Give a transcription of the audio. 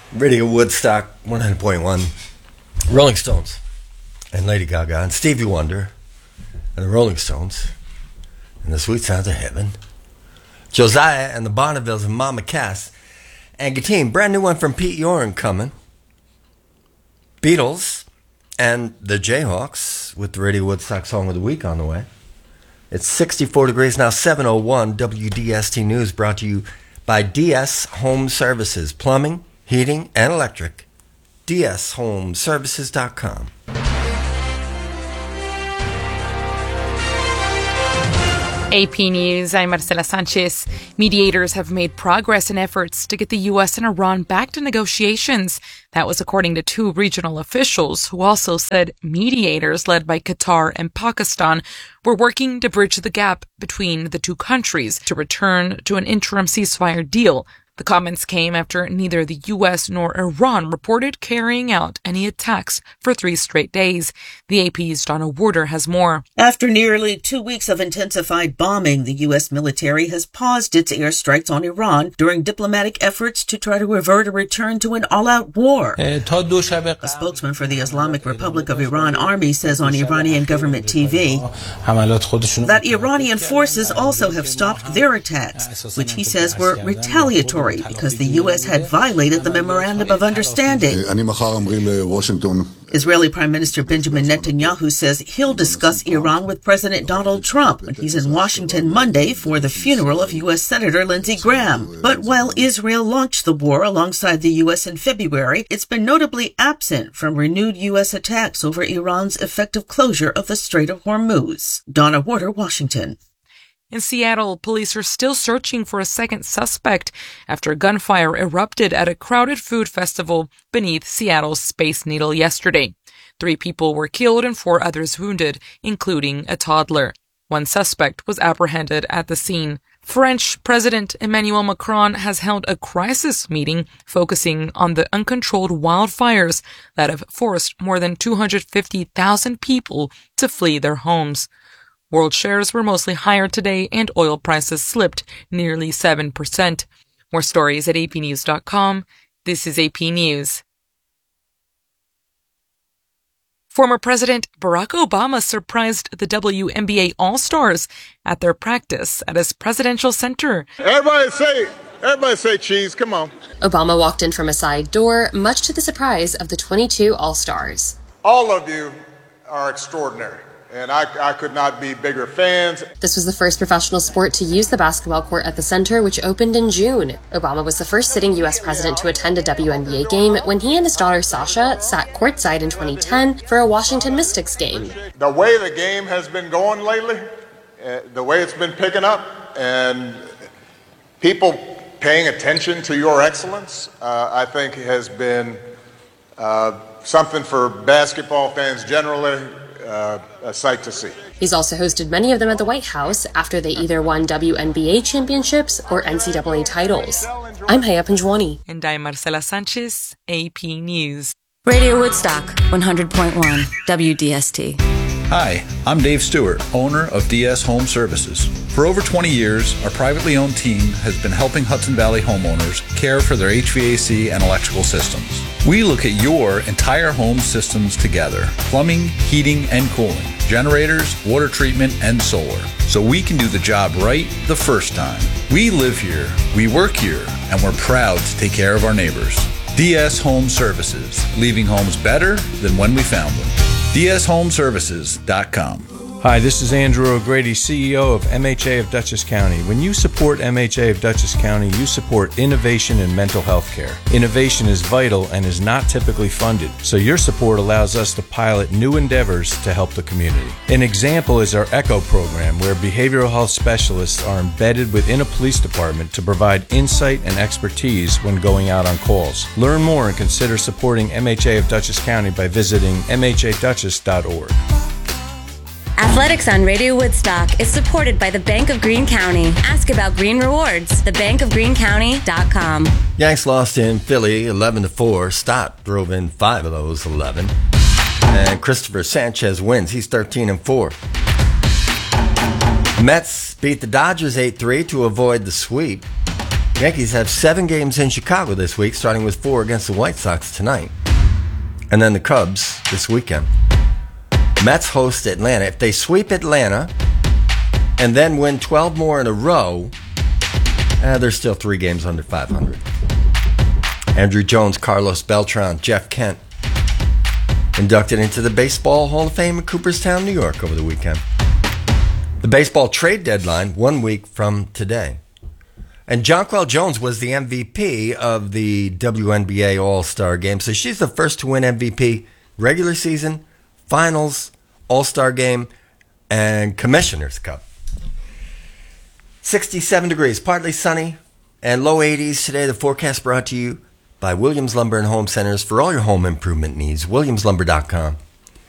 Radio Woodstock 100.1, Rolling Stones, and Lady Gaga, and Stevie Wonder, and the Rolling Stones, and the Sweet Sounds of Heaven, Josiah and the Bonnevilles and Mama Cass, and Gatine, brand new one from Pete Yorn coming, Beatles, and the Jayhawks with the Radio Woodstock Song of the Week on the way. It's 64 degrees now, 7:01, WDST News brought to you by DS Home Services, plumbing, heating, and electric. DSHomeservices.com. AP News, I'm Marcela Sanchez. Mediators have made progress in efforts to get the U.S. and Iran back to negotiations. That was according to two regional officials who also said mediators led by Qatar and Pakistan were working to bridge the gap between the two countries to return to an interim ceasefire deal. The comments came after neither the U.S. nor Iran reported carrying out any attacks for 3 straight days. The AP's Donna Warder has more. After nearly 2 weeks of intensified bombing, the U.S. military has paused its airstrikes on Iran during diplomatic efforts to try to avert a return to an all-out war. A spokesman for the Islamic Republic of Iran Army says on Iranian government TV that Iranian forces also have stopped their attacks, which he says were retaliatory because the U.S. had violated the Memorandum of Understanding. Israeli Prime Minister Benjamin Netanyahu says he'll discuss Iran with President Donald Trump when he's in Washington Monday for the funeral of U.S. Senator Lindsey Graham. But while Israel launched the war alongside the U.S. in February, it's been notably absent from renewed U.S. attacks over Iran's effective closure of the Strait of Hormuz. Donna Warder, Washington. In Seattle, police are still searching for a second suspect after gunfire erupted at a crowded food festival beneath Seattle's Space Needle yesterday. 3 people were killed and 4 others wounded, including a toddler. 1 suspect was apprehended at the scene. French President Emmanuel Macron has held a crisis meeting focusing on the uncontrolled wildfires that have forced more than 250,000 people to flee their homes. World shares were mostly higher today and oil prices slipped nearly 7%. More stories at apnews.com. This is AP News. Former President Barack Obama surprised the WNBA All-Stars at their practice at his presidential center. Everybody say cheese, come on. Obama walked in from a side door, much to the surprise of the 22 All-Stars. All of you are extraordinary. And I could not be bigger fans. This was the first professional sport to use the basketball court at the center, which opened in June. Obama was the first sitting U.S. president to attend a WNBA game when he and his daughter Sasha sat courtside in 2010 for a Washington Mystics game. The way the game has been going lately, the way it's been picking up, and people paying attention to your excellence, I think has been something for basketball fans generally. A sight to see. He's also hosted many of them at the White House after they either won WNBA championships or NCAA titles. I'm Haya Panjwani. And I'm Marcela Sanchez, AP News. Radio Woodstock, 100.1, WDST. Hi, I'm Dave Stewart, owner of DS Home Services. For over 20 years, our privately owned team has been helping Hudson Valley homeowners care for their HVAC and electrical systems. We look at your entire home systems together: plumbing, heating, and cooling, generators, water treatment, and solar, so we can do the job right the first time. We live here, we work here, and we're proud to take care of our neighbors. DS Home Services, leaving homes better than when we found them. DSHomeservices.com. Hi, this is Andrew O'Grady, CEO of MHA of Dutchess County. When you support MHA of Dutchess County, you support innovation in mental health care. Innovation is vital and is not typically funded, so your support allows us to pilot new endeavors to help the community. An example is our ECHO program, where behavioral health specialists are embedded within a police department to provide insight and expertise when going out on calls. Learn more and consider supporting MHA of Dutchess County by visiting mhadutchess.org. Athletics on Radio Woodstock is supported by the Bank of Greene County. Ask about Green Rewards, thebankofgreenecounty.com. Yanks lost in Philly 11-4. Stott drove in 5 of those 11. And Christopher Sanchez wins. He's 13-4. Mets beat the Dodgers 8-3 to avoid the sweep. Yankees have 7 games in Chicago this week, starting with 4 against the White Sox tonight. And then the Cubs this weekend. Mets host Atlanta. If they sweep Atlanta and then win 12 more in a row, they're still 3 games under 500. Andrew Jones, Carlos Beltran, Jeff Kent inducted into the Baseball Hall of Fame in Cooperstown, New York over the weekend. The baseball trade deadline 1 week from today. And Jonquel Jones was the MVP of the WNBA All-Star Game. So she's the first to win MVP regular season, finals, All-Star Game, and Commissioner's Cup. 67 degrees, partly sunny, and low 80s today. The forecast brought to you by Williams Lumber and Home Centers for all your home improvement needs. WilliamsLumber.com.